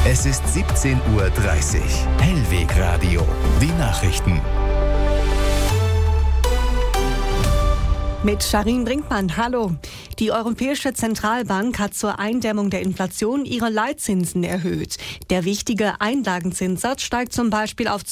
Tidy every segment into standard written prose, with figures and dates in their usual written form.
Es ist 17:30 Uhr. Hellweg Radio. Die Nachrichten. Mit Sharin Brinkmann, hallo. Die Europäische Zentralbank hat zur Eindämmung der Inflation ihre Leitzinsen erhöht. Der wichtige Einlagenzinssatz steigt zum Beispiel auf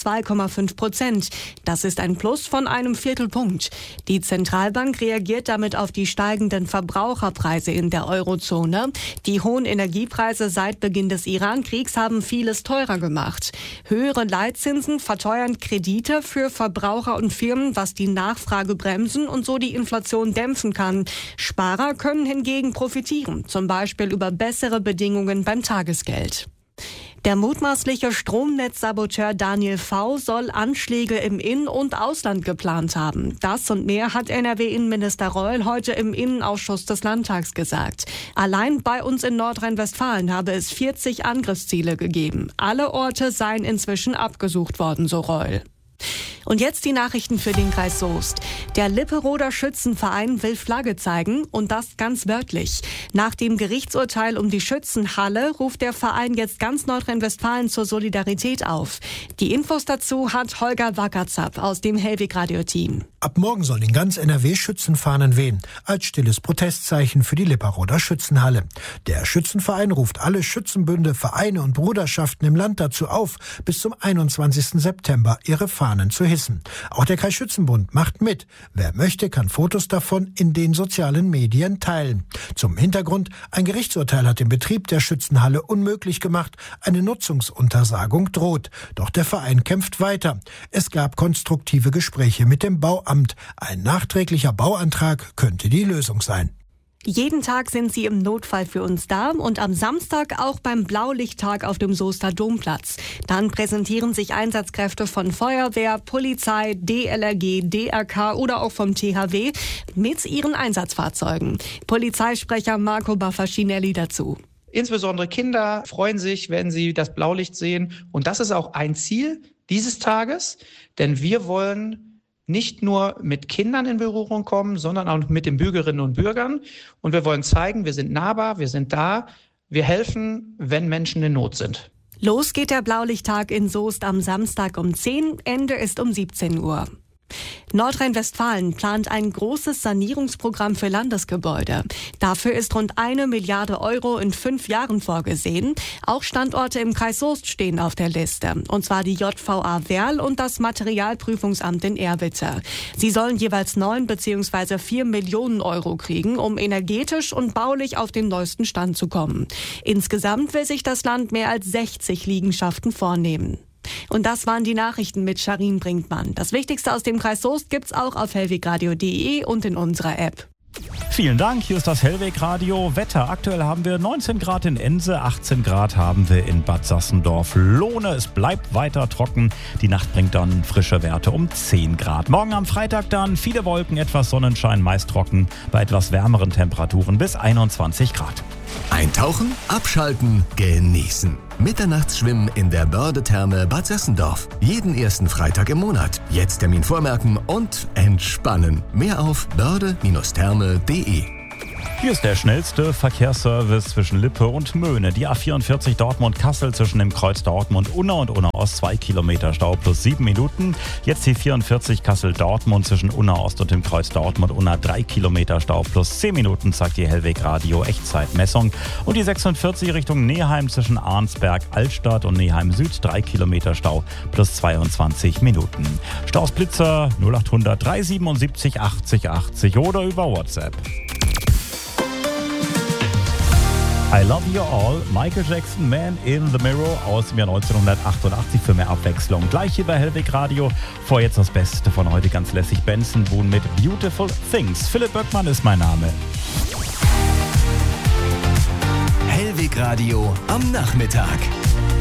2,5%. Das ist ein Plus von einem Viertelpunkt. Die Zentralbank reagiert damit auf die steigenden Verbraucherpreise in der Eurozone. Die hohen Energiepreise seit Beginn des Iran-Kriegs haben vieles teurer gemacht. Höhere Leitzinsen verteuern Kredite für Verbraucher und Firmen, was die Nachfrage bremsen und so die Inflation dämpfen kann. Sparer können hingegen profitieren, zum Beispiel über bessere Bedingungen beim Tagesgeld. Der mutmaßliche Stromnetzsaboteur Daniel V. soll Anschläge im In- und Ausland geplant haben. Das und mehr hat NRW-Innenminister Reul heute im Innenausschuss des Landtags gesagt. Allein bei uns in Nordrhein-Westfalen habe es 40 Angriffsziele gegeben. Alle Orte seien inzwischen abgesucht worden, so Reul. Und jetzt die Nachrichten für den Kreis Soest. Der Lipperoder Schützenverein will Flagge zeigen und das ganz wörtlich. Nach dem Gerichtsurteil um die Schützenhalle ruft der Verein jetzt ganz Nordrhein-Westfalen zur Solidarität auf. Die Infos dazu hat Holger Wackerzapp aus dem Hellweg-Radio-Team. Ab morgen sollen in ganz NRW Schützenfahnen wehen, als stilles Protestzeichen für die Lipperoder Schützenhalle. Der Schützenverein ruft alle Schützenbünde, Vereine und Bruderschaften im Land dazu auf, bis zum 21. September ihre Fahnen zu hissen. Auch der Kreisschützenbund macht mit. Wer möchte, kann Fotos davon in den sozialen Medien teilen. Zum Hintergrund: ein Gerichtsurteil hat den Betrieb der Schützenhalle unmöglich gemacht. Eine Nutzungsuntersagung droht. Doch der Verein kämpft weiter. Es gab konstruktive Gespräche mit dem Bauamt. Ein nachträglicher Bauantrag könnte die Lösung sein. Jeden Tag sind sie im Notfall für uns da und am Samstag auch beim Blaulichttag auf dem Soester Domplatz. Dann präsentieren sich Einsatzkräfte von Feuerwehr, Polizei, DLRG, DRK oder auch vom THW mit ihren Einsatzfahrzeugen. Polizeisprecher Marco Baffacinelli dazu. Insbesondere Kinder freuen sich, wenn sie das Blaulicht sehen. Und das ist auch ein Ziel dieses Tages, denn wir wollen nicht nur mit Kindern in Berührung kommen, sondern auch mit den Bürgerinnen und Bürgern. Und wir wollen zeigen, wir sind nahbar, wir sind da, wir helfen, wenn Menschen in Not sind. Los geht der Blaulichttag in Soest am Samstag um 10, Ende ist um 17 Uhr. Nordrhein-Westfalen plant ein großes Sanierungsprogramm für Landesgebäude. Dafür ist rund 1 Milliarde Euro in 5 Jahren vorgesehen. Auch Standorte im Kreis Soest stehen auf der Liste. Und zwar die JVA Werl und das Materialprüfungsamt in Erwitte. Sie sollen jeweils 9 bzw. 4 Millionen Euro kriegen, um energetisch und baulich auf den neuesten Stand zu kommen. Insgesamt will sich das Land mehr als 60 Liegenschaften vornehmen. Und das waren die Nachrichten mit Sharin Brinkmann. Das Wichtigste aus dem Kreis Soest gibt's auch auf hellwegradio.de und in unserer App. Vielen Dank, hier ist das Hellweg-Radio. Wetter: aktuell haben wir 19 Grad in Ense, 18 Grad haben wir in Bad Sassendorf-Lohne. Es bleibt weiter trocken. Die Nacht bringt dann frische Werte um 10 Grad. Morgen am Freitag dann viele Wolken, etwas Sonnenschein, meist trocken, bei etwas wärmeren Temperaturen bis 21 Grad. Eintauchen, abschalten, genießen. Mitternachtsschwimmen in der Börde-Therme Bad Sassendorf. Jeden ersten Freitag im Monat. Jetzt Termin vormerken und entspannen. Mehr auf börde-therme.de. Hier ist der schnellste Verkehrsservice zwischen Lippe und Möhne. Die A44 Dortmund-Kassel zwischen dem Kreuz Dortmund-Unna und Unna-Ost 2 Kilometer Stau plus 7 Minuten. Jetzt die 44 Kassel-Dortmund zwischen Unna-Ost und dem Kreuz Dortmund-Unna 3 Kilometer Stau plus 10 Minuten, sagt die Hellweg-Radio Echtzeitmessung. Und die 46 Richtung Neheim zwischen Arnsberg-Altstadt und Neheim-Süd 3 Kilometer Stau plus 22 Minuten. Staus Blitzer 0800 377 80 80 oder über WhatsApp. I Love You All, Michael Jackson, Man in the Mirror aus dem Jahr 1988 für mehr Abwechslung. Gleich hier bei Hellweg Radio. Vor jetzt das Beste von heute, ganz lässig, Benson Boone mit Beautiful Things. Philipp Böckmann ist mein Name. Hellweg Radio am Nachmittag.